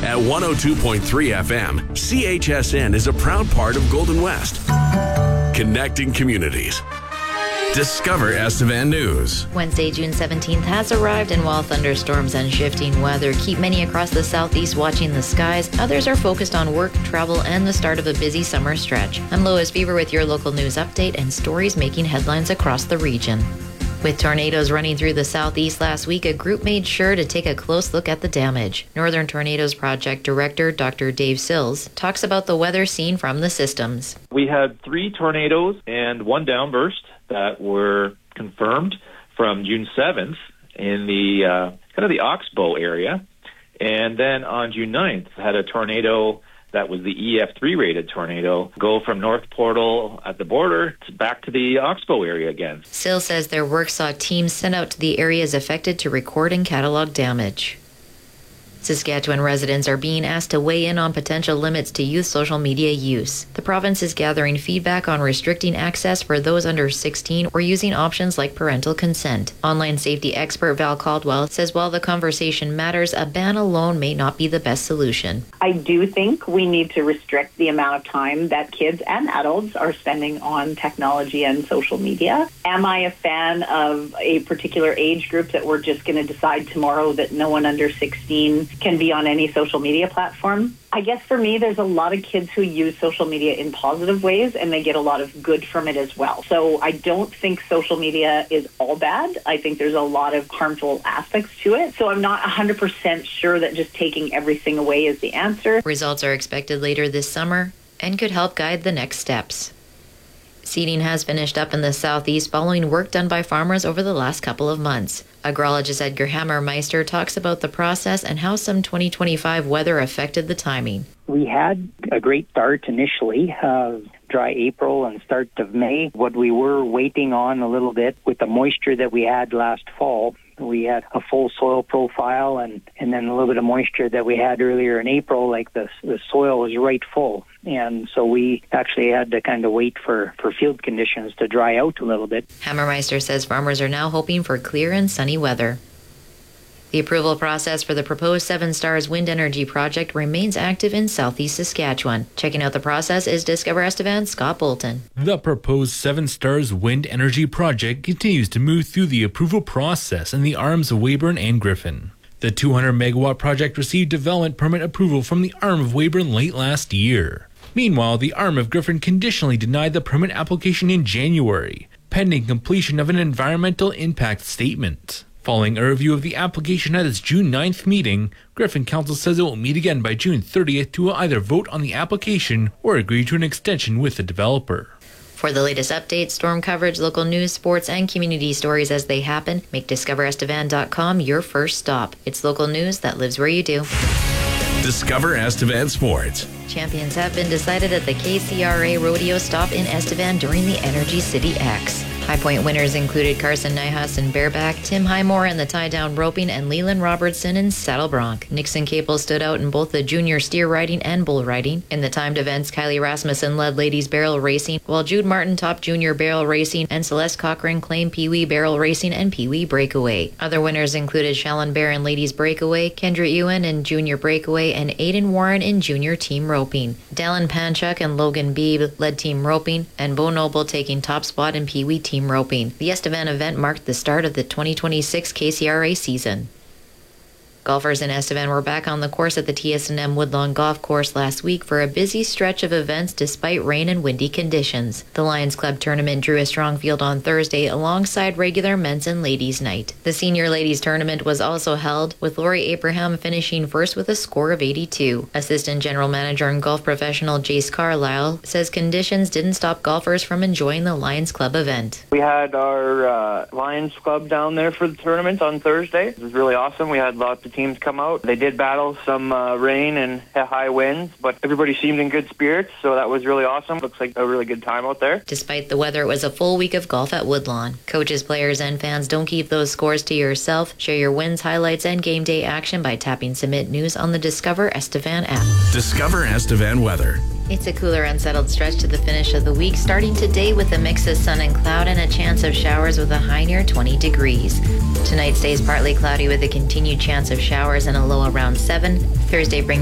At 102.3 FM, CHSN is a proud part of Golden West. Connecting communities. Discover Estevan News. Wednesday, June 17th has arrived, and while thunderstorms and shifting weather keep many across the southeast watching the skies, others are focused on work, travel, and the start of a busy summer stretch. I'm Lois Beaver with your local news update and stories making headlines across the region. With tornadoes running through the southeast last week, a group made sure to take a close look at the damage. Northern Tornadoes Project Director Dr. Dave Sills talks about the weather seen from the systems. We had 3 tornadoes and 1 downburst that were confirmed from June 7th in the kind of the Oxbow area. And then on June 9th, had a tornado that was the EF3 rated tornado go from North Portal at the border back to the Oxbow area again. Sills says their work saw teams sent out to the areas affected to record and catalog damage. Saskatchewan residents are being asked to weigh in on potential limits to youth social media use. The province is gathering feedback on restricting access for those under 16 or using options like parental consent. Online safety expert Val Caldwell says while the conversation matters, a ban alone may not be the best solution. I do think we need to restrict the amount of time that kids and adults are spending on technology and social media. Am I a fan of a particular age group that we're just going to decide tomorrow that no one under 16 can be on any social media platform? I guess for me, there's a lot of kids who use social media in positive ways, and they get a lot of good from it as well. So I don't think social media is all bad. I think there's a lot of harmful aspects to it. So I'm not 100% sure that just taking everything away is the answer. Results are expected later this summer and could help guide the next steps. Seeding has finished up in the southeast following work done by farmers over the last couple of months. Agrologist Edgar Hammermeister talks about the process and how some 2025 weather affected the timing. We had a great start initially, dry April and start of May. What we were waiting on a little bit with the moisture that we had last fall, we had a full soil profile and then a little bit of moisture that we had earlier in April, like the soil was right full. And so we actually had to kind of wait for field conditions to dry out a little bit. Hammermeister says farmers are now hoping for clear and sunny weather. The approval process for the proposed Seven Stars Wind Energy Project remains active in southeast Saskatchewan. Checking out the process is Discover Estevan's Scott Bolton. The proposed Seven Stars Wind Energy Project continues to move through the approval process in the arms of Weyburn and Griffin. The 200-megawatt project received development permit approval from the arm of Weyburn late last year. Meanwhile, the arm of Griffin conditionally denied the permit application in January, pending completion of an environmental impact statement. Following a review of the application at its June 9th meeting, Griffin Council says it will meet again by June 30th to either vote on the application or agree to an extension with the developer. For the latest updates, storm coverage, local news, sports, and community stories as they happen, make DiscoverEstevan.com your first stop. It's local news that lives where you do. Discover Estevan Sports. Champions have been decided at the KCRA Rodeo Stop in Estevan during the Energy City X. High Point winners included Carson Nyhus in bareback, Tim Highmore in the tie-down roping, and Leland Robertson in saddle bronc. Nixon Capel stood out in both the junior steer riding and bull riding. In the timed events, Kylie Rasmussen led ladies barrel racing, while Jude Martin topped junior barrel racing, and Celeste Cochran claimed Pee-wee barrel racing and Pee-wee breakaway. Other winners included Shallon Bear in ladies breakaway, Kendra Ewan in junior breakaway, and Aiden Warren in junior team roping. Dallin Panchuk and Logan Beebe led team roping, and Bo Noble taking top spot in Pee-wee team roping. The Estevan event marked the start of the 2026 KCRA season. Golfers in Estevan were back on the course at the TSNM Woodlawn Golf Course last week for a busy stretch of events despite rain and windy conditions. The Lions Club tournament drew a strong field on Thursday alongside regular men's and ladies' night. The senior ladies tournament was also held, with Lori Abraham finishing first with a score of 82. Assistant General Manager and golf professional Jace Carlisle says conditions didn't stop golfers from enjoying the Lions Club event. We had our Lions Club down there for the tournament on Thursday. It was really awesome. We had lots of teams come out. They did battle some rain and high winds, but everybody seemed in good spirits, so that was really awesome. Looks like a really good time out there. Despite the weather, it was a full week of golf at Woodlawn. Coaches, players, and fans, don't keep those scores to yourself. Share your wins, highlights, and game day action by tapping Submit News on the Discover Estevan app. Discover Estevan weather. It's a cooler, unsettled stretch to the finish of the week, starting today with a mix of sun and cloud and a chance of showers with a high near 20 degrees. Tonight stays partly cloudy with a continued chance of showers and a low around 7. Thursday brings